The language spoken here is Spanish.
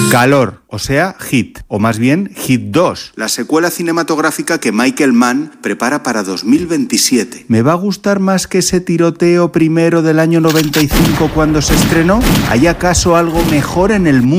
Calor, o sea, Hit, o más bien Hit 2, la secuela cinematográfica que Michael Mann prepara para 2027. ¿Me va a gustar más que ese tiroteo primero del año 95 cuando se estrenó? ¿Hay acaso algo mejor en el mundo